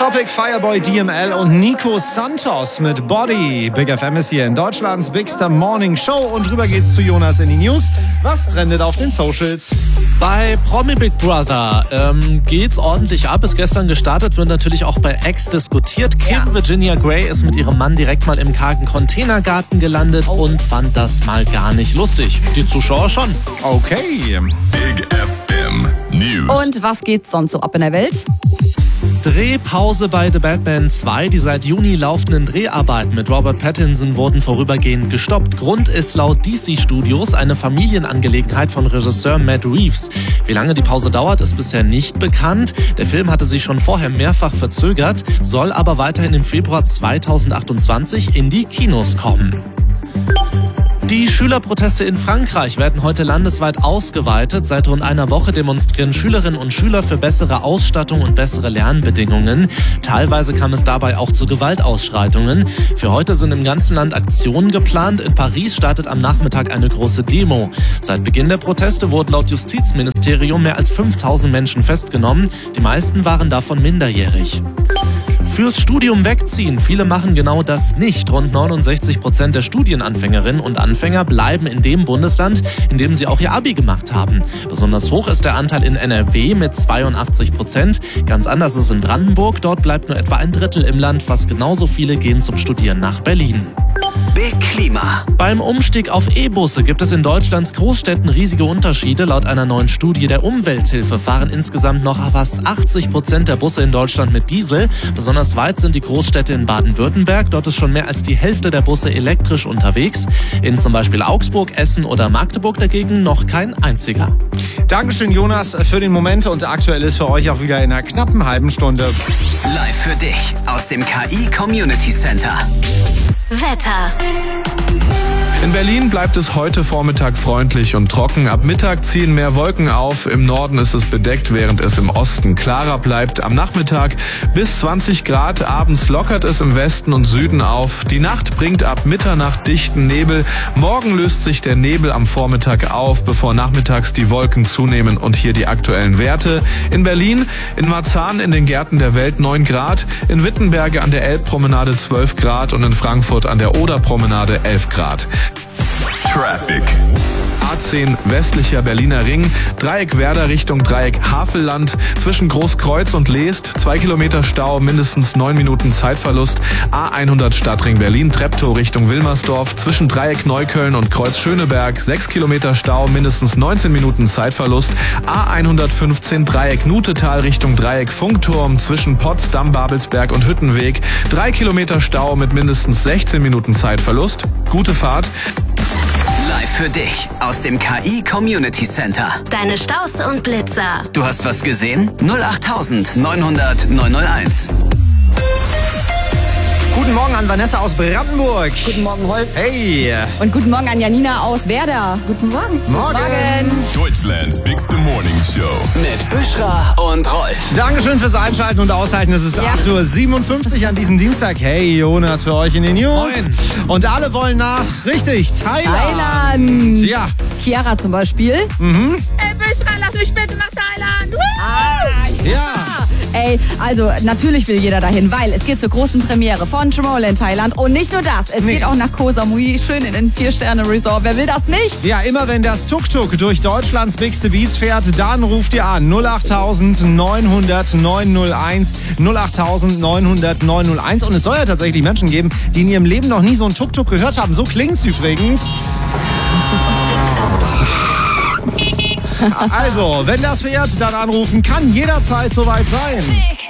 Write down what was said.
Topic, Fireboy, DML und Nico Santos mit Body. Big FM ist hier in Deutschlands Bigster Morning Show und drüber geht's zu Jonas in die News. Was trendet auf den Socials? Bei Promi Big Brother geht's ordentlich ab. Ist gestern gestartet, wird natürlich auch bei X diskutiert. Kim Virginia Gray ist mit ihrem Mann direkt mal im kargen Containergarten gelandet und fand das mal gar nicht lustig. Die Zuschauer schon. Okay. Big FM News. Und was geht sonst so ab in der Welt? Drehpause bei The Batman 2. Die seit Juni laufenden Dreharbeiten mit Robert Pattinson wurden vorübergehend gestoppt. Grund ist laut DC Studios eine Familienangelegenheit von Regisseur Matt Reeves. Wie lange die Pause dauert, ist bisher nicht bekannt. Der Film hatte sich schon vorher mehrfach verzögert, soll aber weiterhin im Februar 2028 in die Kinos kommen. Die Schülerproteste in Frankreich werden heute landesweit ausgeweitet. Seit rund einer Woche demonstrieren Schülerinnen und Schüler für bessere Ausstattung und bessere Lernbedingungen. Teilweise kam es dabei auch zu Gewaltausschreitungen. Für heute sind im ganzen Land Aktionen geplant. In Paris startet am Nachmittag eine große Demo. Seit Beginn der Proteste wurden laut Justizministerium mehr als 5000 Menschen festgenommen. Die meisten waren davon minderjährig. Fürs Studium wegziehen. Viele machen genau das nicht. Rund 69% der Studienanfängerinnen und Anfänger bleiben in dem Bundesland, in dem sie auch ihr Abi gemacht haben. Besonders hoch ist der Anteil in NRW mit 82%. Ganz anders ist in Brandenburg. Dort bleibt nur etwa ein Drittel im Land. Fast genauso viele gehen zum Studieren nach Berlin. Big Klima. Beim Umstieg auf E-Busse gibt es in Deutschlands Großstädten riesige Unterschiede. Laut einer neuen Studie der Umwelthilfe fahren insgesamt noch fast 80% der Busse in Deutschland mit Diesel. Besonders weit sind die Großstädte in Baden-Württemberg. Dort ist schon mehr als die Hälfte der Busse elektrisch unterwegs. In zum Beispiel Augsburg, Essen oder Magdeburg dagegen noch kein einziger. Dankeschön, Jonas, für den Moment. Und aktuell ist für euch auch wieder in einer knappen halben Stunde. Live für dich aus dem KI Community Center. Wetter. In Berlin bleibt es heute Vormittag freundlich und trocken. Ab Mittag ziehen mehr Wolken auf. Im Norden ist es bedeckt, während es im Osten klarer bleibt. Am Nachmittag bis 20 Grad. Abends lockert es im Westen und Süden auf. Die Nacht bringt ab Mitternacht dichten Nebel. Morgen löst sich der Nebel am Vormittag auf, bevor nachmittags die Wolken zunehmen. Und hier die aktuellen Werte. In Berlin, in Marzahn in den Gärten der Welt 9 Grad. In Wittenberge an der Elbpromenade 12 Grad. Und in Frankfurt an der Oderpromenade 11 Grad. Traffic. A10 westlicher Berliner Ring, Dreieck Werder Richtung Dreieck Havelland, zwischen Großkreuz und Leest, 2 Kilometer Stau, mindestens 9 Minuten Zeitverlust. A100 Stadtring Berlin, Treptow Richtung Wilmersdorf, zwischen Dreieck Neukölln und Kreuz Schöneberg, 6 Kilometer Stau, mindestens 19 Minuten Zeitverlust. A115 Dreieck Nutetal Richtung Dreieck Funkturm, zwischen Potsdam, Babelsberg und Hüttenweg, 3 Kilometer Stau mit mindestens 16 Minuten Zeitverlust. Gute Fahrt. Live für dich aus dem KI Community Center. Deine Staus und Blitzer. Du hast was gesehen? 08000 900 901. Guten Morgen an Vanessa aus Brandenburg. Guten Morgen, Rolf. Hey. Und guten Morgen an Janina aus Werder. Guten Morgen. Morgen. Deutschlands Bigste Morning Show. Mit Büschra und Rolf. Dankeschön fürs Einschalten und Aushalten. Es ist 8:57 Uhr an diesem Dienstag. Hey, Jonas für euch in den News. Moin. Und alle wollen nach, richtig, Thailand. Thailand. Ja. Chiara zum Beispiel. Ey, Büschra, lass mich bitte nach Thailand. Ja. Ey, also natürlich will jeder dahin, weil es geht zur großen Premiere von Tomorrowland Thailand. Und nicht nur das, es geht auch nach Koh Samui, schön in den 4-Sterne-Resort. Wer will das nicht? Ja, immer wenn das Tuk-Tuk durch Deutschlands Bigste Beats fährt, dann ruft ihr an 08000 900 901, 08000 900 901. Und es soll ja tatsächlich Menschen geben, die in ihrem Leben noch nie so ein Tuk-Tuk gehört haben. So klingt's übrigens. Also, wenn das fährt, dann anrufen, kann jederzeit soweit sein. Big